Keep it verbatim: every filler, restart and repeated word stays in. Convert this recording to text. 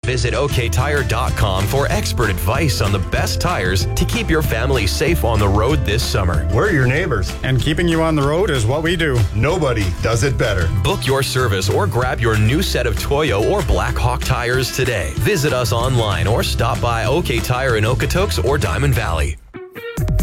Visit O K Tire dot com for expert advice on the best tires to keep your family safe on the road this summer. We're your neighbors, and keeping you on the road is what we do. Nobody does it better. Book your service or grab your new set of Toyo or Black Hawk tires today. Visit us online or stop by OK Tire in Okotoks or Diamond Valley.